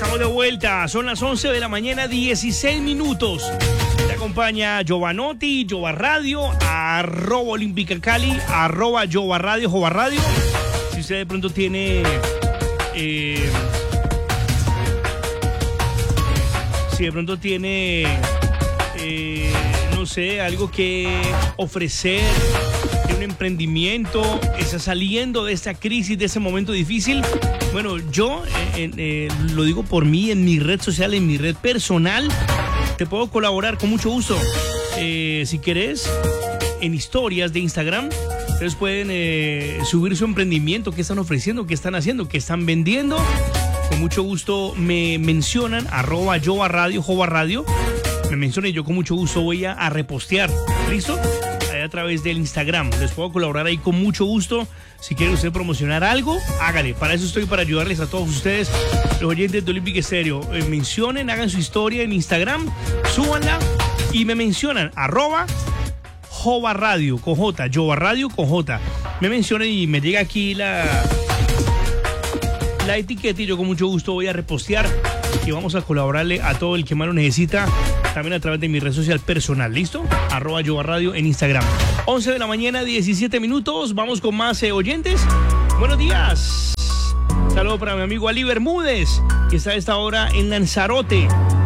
Estamos de vuelta, son las 11 de la mañana, 16 minutos. Te acompaña Giovanotti, Jova Radio, @Olímpica Cali, @Jova Radio, Jova Radio. Si usted de pronto tiene... si de pronto tiene... no sé, algo que ofrecer, un emprendimiento, está saliendo de esta crisis, de ese momento difícil. Bueno, yo lo digo por mí, en mi red social, en mi red personal, te puedo colaborar con mucho gusto. Si querés, en historias de Instagram, ustedes pueden subir su emprendimiento, qué están ofreciendo, qué están haciendo, qué están vendiendo. Con mucho gusto me mencionan, @Jova Radio, Jova Radio. Me mencionan y yo con mucho gusto voy a repostear. ¿Listo? A través del Instagram. Les puedo colaborar ahí con mucho gusto. Si quiere usted promocionar algo, hágale. Para eso estoy, para ayudarles a todos ustedes, los oyentes de Olímpica Estéreo. Mencionen, hagan su historia en Instagram, súbanla y me mencionan, @Jova Radio con J, Jova Radio con J. Me mencionen y me llega aquí la etiqueta y yo con mucho gusto voy a repostear y vamos a colaborarle a todo el que más lo necesita, también a través de mi red social personal. ¿Listo? @Jova Radio en Instagram. 11 de la mañana, 17 minutos. Vamos con más oyentes. Buenos días. Saludo para mi amigo Ali Bermúdez, que está a esta hora en Lanzarote,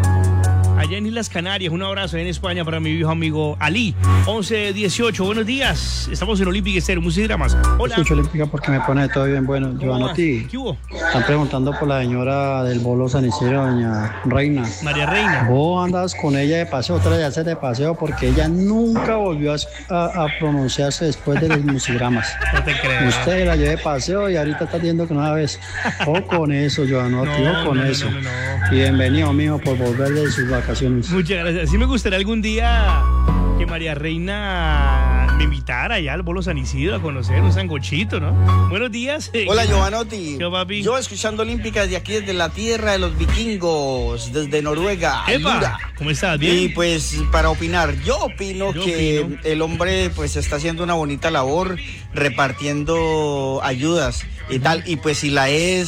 allá en Islas Canarias. Un abrazo en España para mi viejo amigo Ali. 11:18. Buenos días. Estamos en Olímpica Estéreo. Muchas gracias. Hola. Escucho Olímpica porque me pone todo bien bueno. Giovanotti, ¿qué hubo? están preguntando por la señora del bolo San Isidro, doña Reina. María Reina. Vos andas con ella de paseo, otra vez de paseo, porque ella nunca volvió a pronunciarse después de los musigramas. No te creo. Usted la llevé de paseo y ahorita está diciendo que no la ves. O con eso, Giovanotti, o con eso. No. Y bienvenido, mijo, por volver de sus vacaciones. Muchas gracias. Sí me gustaría algún día que María Reina me invitara allá al Bolo San Isidro a conocer un sancochito, ¿no? Buenos días. Hola, Giovanotti. ¿Qué, papi? Yo escuchando Olímpica desde aquí, desde la tierra de los vikingos, desde Noruega. ¡Epa! ¿Cómo estás? ¿Bien? Y pues para opinar, yo opino que el hombre pues está haciendo una bonita labor repartiendo ayudas y tal. Y pues si la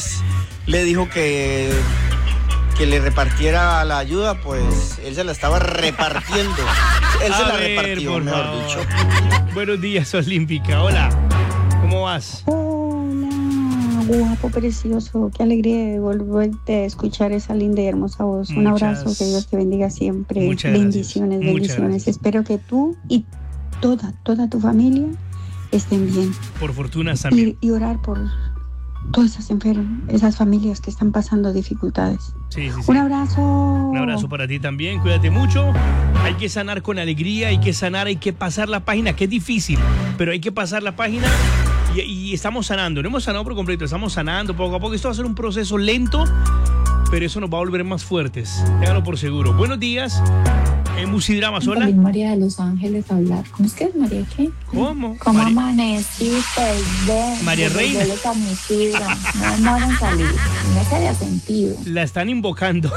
le dijo que le repartiera la ayuda, pues él se la estaba repartiendo. Él se la repartió, mejor dicho. Buenos días, Olímpica. Hola, ¿cómo vas? Hola, guapo, precioso. Qué alegría de volverte a escuchar esa linda y hermosa voz. Un abrazo, que Dios te bendiga siempre. Muchas bendiciones, gracias. bendiciones. Espero que tú y toda tu familia estén bien. Por fortuna también. Y orar por todas esas familias que están pasando dificultades. Sí. Un abrazo. Un abrazo para ti también, cuídate mucho. Hay que sanar con alegría, hay que sanar, hay que pasar la página, que es difícil, pero hay que pasar la página y estamos sanando. No hemos sanado por completo, estamos sanando poco a poco. Esto va a ser un proceso lento, pero eso nos va a volver más fuertes. Ténganlo por seguro. Buenos días. Musidrama, hola. María de Los Ángeles hablar. ¿Cómo es que es María qué? ¿Cómo? ¿Cómo María... amaneciste? María Reina. No demoran salir. No se había sentido. La están invocando.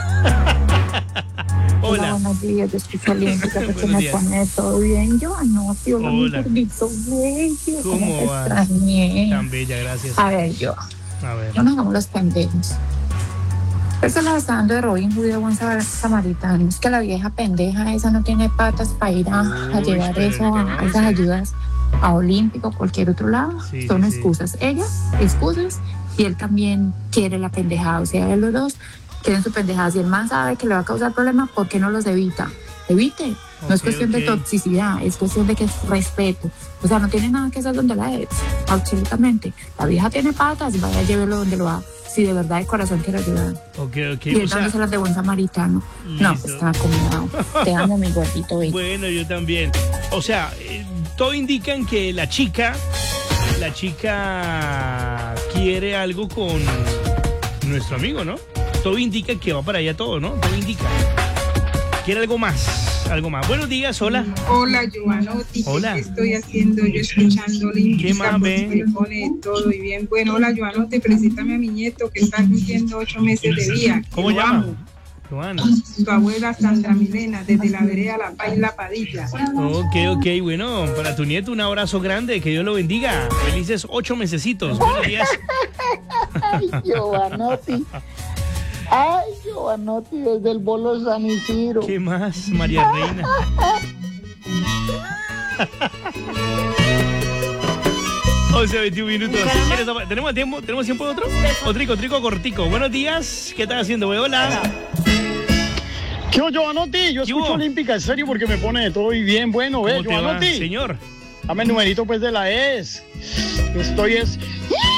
Hola. Buenos días, te escucho Olímpica porque me pone todo bien. Yo no, tío, mi gordito bello. ¿Cómo va? Extrañé. Tan bella, gracias. A ver, no nos hagamos los pendejos. Eso lo está dando de Robin Hood de buen samaritano. Es que la vieja pendeja esa no tiene patas para ir a llevar esas ayudas a Olímpico o cualquier otro lado. Son excusas. Ella, excusas, y él también quiere la pendejada. O sea, los dos quieren su pendejada. Si el man sabe que le va a causar problemas, ¿por qué no los evita? Evite. No es cuestión de toxicidad, es cuestión de que es respeto. O sea, no tiene nada que hacer donde la es. Absolutamente. La vieja tiene patas, vaya a llevarlo donde lo haga. Si de verdad de corazón quiere ayudar. Y él dándoselas de buen samaritano. Listo. No, pues está acomodado. Te amo, mi gordito bello. Bueno, yo también. O sea, todo indica en que la chica quiere algo con nuestro amigo, ¿no? Todo indica que va para allá todo, ¿no? Todo indica. Quiere algo más. Buenos días, hola. Hola, Giovanotti. Hola. ¿Qué estoy haciendo? Yo escuchando Olímpica. ¿Qué más, me pone todo y bien. Bueno, hola, Giovanotti. Preséntame a mi nieto que está cumpliendo 8 meses de vida. ¿Cómo llama? Joana. Su abuela Sandra Milena, desde la vereda La Paz y La Padilla. Ok. Bueno, para tu nieto un abrazo grande. Que Dios lo bendiga. Felices 8 mesecitos. Buenos días. Giovanotti. Ay, Giovanotti, desde el Bolo San Isidro. ¿Qué más, María Reina? 11:21 minutos. ¿Tenemos tiempo? ¿Tenemos tiempo de otro? Otrico cortico. Buenos días. ¿Qué estás haciendo, güey? Hola. ¿Qué hubo, Giovanotti? Yo escucho Olímpica en serio porque me pone de todo y bien bueno, ¿ves, Giovanotti? Señor. Dame el numerito, pues, de la ES. Estoy